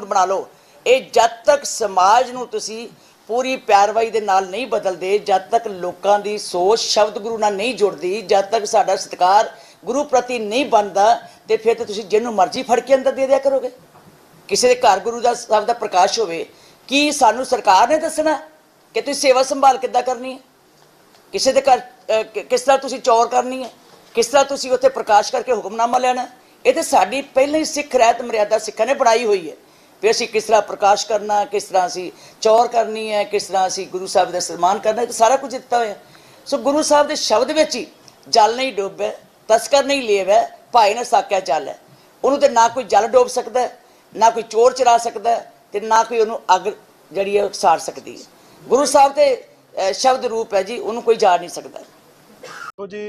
बना लो। ये जब तक समाज नूं तुसीं पूरी पैरवाई दे नाल नहीं बदलते, जब तक लोगों की सोच शब्द गुरु नाल नहीं जुड़ती, जब तक साडा सत्कार गुरु प्रति नहीं बनता, तो फिर तो तुसीं जिन्हों मर्जी फड़ के अंदर दे दिया करोगे। किसी के घर गुरु साहब का प्रकाश होवे, कि सानू सरकार ने दसना कि तुसीं सेवा संभाल किद्दां करनी है, किसी के घर किस तरह तुसीं चौर करनी है, किस तरह तुसीं उत्थे प्रकाश करके हुक्मनामा लेना। ये तो साडी पहले ही सिख रहत मर्यादा सिखां ने बनाई हुई है भी असीं किस तरह प्रकाश करना, किस तरह असीं चौर करनी है, किस तरह असीं गुरु साहब का सन्मान करना है, तो सारा कुछ दिता होया। सो गुरु साहब के शब्द विच ही जल नहीं डोबे, तस्कर नहीं लेवै, भाई ने साक्या जल है। उन्होंने तो ना कोई जल डोब सकता है, ना कोई चोर चरा सकता है, तो ना कोई उन्होंने अग जी है साड़ सकती है। गुरु साहब के शब्द रूप है जी, उन्होंने कोई जा नहीं सकता। तो जी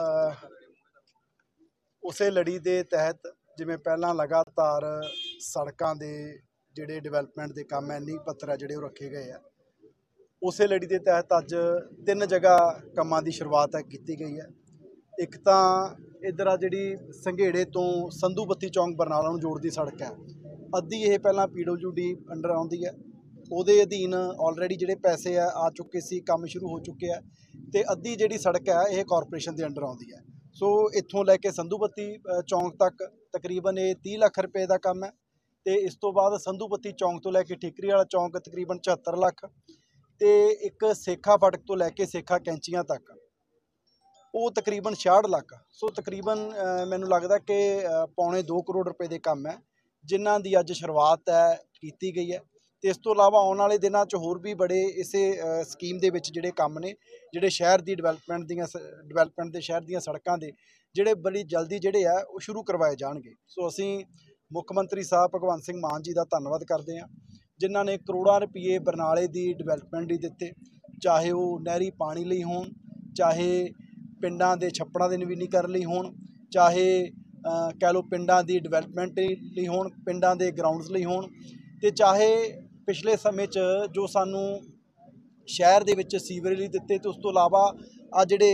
उसे लड़ी के तहत जिमें पहला लगातार सड़कों के जोड़े डिवेलपमेंट के काम है, नींह पत्थर है जोड़े रखे गए हैं, उस लड़ी के तहत अज 3 जगह कामां की शुरुआत है की गई है। एक तो इधर आ जी संघेड़े तो संधू बत्ती चौंक बरनाला नूं जोड़ती सड़क है, अद्धी ये पहला PWD अंडर आउंदी है, ਉਹਦੇ अधीन ऑलरेडी ਜਿਹੜੇ पैसे है आ चुके सी, काम शुरू हो चुके हैं, तो अद्धी जी सड़क है ये कॉरपोरेशन के अंडर आउंदी है। सो इत्थों लैके संधू बत्ती चौंक तक तकरीबन ये 30 लाख रुपए का काम है, तो इस तो बाद संधू बत्ती चौंक तो लैके ठीकरी वाला चौंक तकरीबन 74 लाख, तो एक सेखा फाटक तो लैके सेखा कैंचियां तक वो तकरीबन 66 लाख। सो तकरीबन मैनूं लगदा कि पौने 2 करोड़ रुपए के काम है जिन्हां दी अज शुरुआत है की गई है। तो इस तो इलावा आने वाले दिनों च होर भी बड़े इसे स्कीम दे विच जिहड़े काम ने, जिहड़े शहर की डिवेलपमेंट दे शहर दी सड़कों के जिहड़े बड़ी जल्दी जिहड़े है वो शुरू करवाए जाणगे। सो असीं मुख मंत्री साहब भगवंत सिंह मान जी का धन्नवाद करते हैं, जिन्हां ने करोड़ों रुपये बरनाले की डिवेलपमेंट लई दिते, चाहे वो नहरी पानी लई होण, चाहे पिंडां दे छप्पड़ां दे नवीनीकरण लई होण, चाहे कह लो पिंडां दी डिवेलपमेंट लई होण, पिंडां दे ग्राउंड्स लई होण, ते चाहे पिछले समय जो सानू शहर दे विच सीवरेज लई दिते, तो उस तो इलावा आ जिहड़े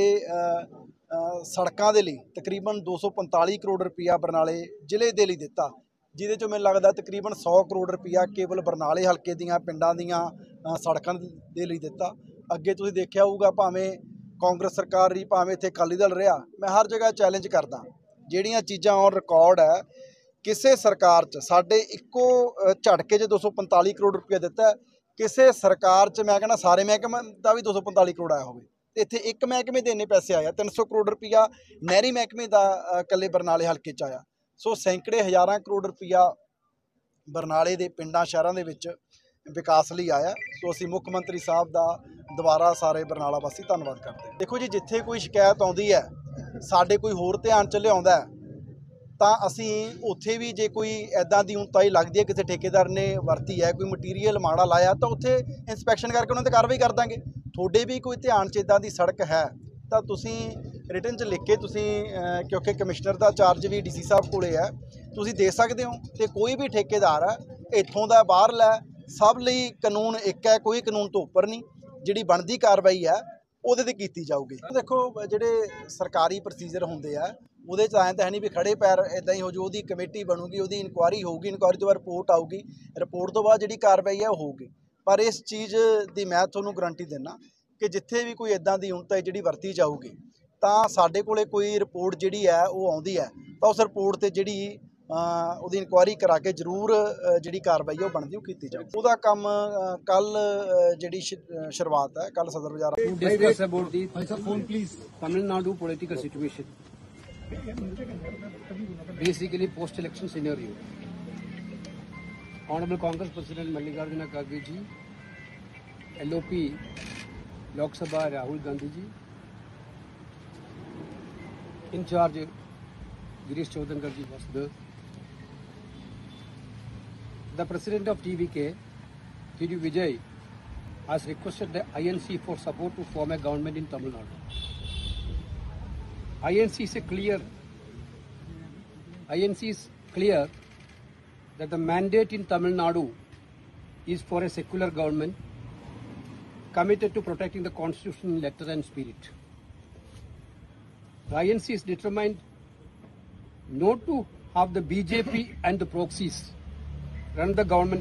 सड़कों के लिए तकरीबन 245 करोड़ रुपया बरनाले जिले के लिए दिता, जिहदे चों मैनूं लगदा तकरीबन 100 करोड़ रुपया केवल बरनाले हल्के दीआं पिंडां दीआं सड़कों के लिए दिता। अगे तुसीं देखिया होऊगा भावें कांग्रेस सरकार रही, भावें इत्थे अकाली दल रहा, मैं हर जगह चैलेंज करदा जिहड़ियां चीज़ां ऑन रिकॉर्ड है किसी सरकार च साडे इक्को झटके 245 करोड़ रुपया दिता है, किसी सरकार च मैं कहना सारे महकमे का भी 245 करोड़ आया होवे, इत्थे एक महकमे दे इन्ने पैसे आया 300 करोड़ रुपया नहरी महकमे का कल्ले बरनाले हल्के च आया। सो सैकड़े हज़ारां करोड़ रुपया बरनाले दे पिंडां शहरां दे विच विकास लई आया। सो असीं मुख मंत्री साहब का दोबारा सारे बरनाला वासी धन्नवाद करते हैं। देखो जी, जिथे कोई शिकायत आउंदी है साडे कोई होर ध्यान च लिआउंदा है ਤਾਂ ਅਸੀਂ ਉੱਥੇ ਵੀ ਜੇ ਕੋਈ ਇੱਦਾਂ ਦੀ ਉਨਤਾਈ ਲੱਗਦੀ ਹੈ ਕਿਸੇ ਠੇਕੇਦਾਰ ਨੇ ਵਰਤੀ ਹੈ, ਕੋਈ ਮਟੀਰੀਅਲ ਮਾੜਾ ਲਾਇਆ, ਤਾਂ ਉੱਥੇ ਇੰਸਪੈਕਸ਼ਨ ਕਰਕੇ ਉਹਨਾਂ 'ਤੇ ਕਾਰਵਾਈ ਕਰ ਦਾਂਗੇ। ਤੁਹਾਡੇ ਵੀ ਕੋਈ ਧਿਆਨ 'ਚ ਇੱਦਾਂ ਦੀ ਸੜਕ ਹੈ ਤਾਂ ਤੁਸੀਂ ਰਿਟਨ 'ਚ ਲਿਖ ਕੇ ਤੁਸੀਂ ਕਿਉਂਕਿ ਕਮਿਸ਼ਨਰ ਦਾ ਚਾਰਜ ਵੀ DC ਸਾਹਿਬ ਕੋਲੇ ਹੈ, ਤੁਸੀਂ ਦੇ ਸਕਦੇ ਹੋ। ਤੇ ਕੋਈ ਵੀ ਠੇਕੇਦਾਰ ਹੈ ਇੱਥੋਂ ਦਾ ਬਾਹਰਲਾ ਸਭ ਲਈ ਕਾਨੂੰਨ ਇੱਕ ਹੈ, ਕੋਈ ਕਾਨੂੰਨ ਤੋਂ ਉੱਪਰ ਨਹੀਂ, ਜਿਹੜੀ ਬਣਦੀ ਕਾਰਵਾਈ ਹੈ ਉਹਦੇ 'ਤੇ ਕੀਤੀ ਜਾਊਗੀ। ਦੇਖੋ ਜਿਹੜੇ ਸਰਕਾਰੀ ਪ੍ਰੋਸੀਜਰ ਹੁੰਦੇ ਆ ਉਹਦੇ 'ਚ ਐਂ ਤਾਂ ਹੈ ਨਹੀਂ ਵੀ ਖੜੇ ਪੈਰ ਇੱਦਾਂ ਹੀ ਹੋ ਜੂ, ਉਹਦੀ ਕਮੇਟੀ ਬਣੂਗੀ, ਉਹਦੀ ਇਨਕੁਆਇਰੀ ਹੋਊਗੀ, ਇਨਕੁਆਇਰੀ ਤੋਂ ਬਾਅਦ ਰਿਪੋਰਟ ਆਊਗੀ, ਰਿਪੋਰਟ ਤੋਂ ਬਾਅਦ ਜਿਹੜੀ ਕਾਰਵਾਈ ਹੈ ਉਹ ਹੋਊਗੀ। ਪਰ ਇਸ ਚੀਜ਼ ਦੀ ਮੈਂ ਤੁਹਾਨੂੰ ਗਰੰਟੀ ਦਿੰਦਾ ਕਿ ਜਿੱਥੇ ਵੀ ਕੋਈ ਇੱਦਾਂ ਦੀ ਉਨਤਾਈ ਜਿਹੜੀ ਵਰਤੀ ਜਾਊਗੀ ਤਾਂ ਸਾਡੇ ਕੋਲੇ ਕੋਈ ਰਿਪੋਰਟ ਜਿਹੜੀ ਹੈ ਉਹ ਆਉਂਦੀ ਹੈ ਤਾਂ ਉਸ ਰਿਪੋਰਟ ਤੇ ਜਿਹੜੀ ਉਹਦੀ ਇਨਕੁਆਇਰੀ ਕਰਾ ਕੇ ਜ਼ਰੂਰ ਜਿਹੜੀ ਕਾਰਵਾਈ ਉਹ ਬਣਦੀ ਉਹ ਕੀਤੀ ਜਾਊਗੀ। ਉਹਦਾ ਕੰਮ ਕੱਲ ਜਿਹੜੀ ਸ਼ੁਰੂਆਤ ਹੈ ਕੱਲ ਸਦਰ ਬਾਜ਼ਾਰ Tamil Nadu political situation, basically post-election scenario. Honorable Congress President Mallikarjuna Kharge ji, LOP Lok Sabha Rahul Gandhi ji, in charge Girish Chodhankar ji was there. The President of TVK, TD Vijay, has requested the INC for support to form a government in Tamil Nadu. INC is clear that the mandate in Tamil Nadu is for a secular government committed to protecting the constitution in letter and spirit. The INC is determined not to have the BJP and the proxies run the government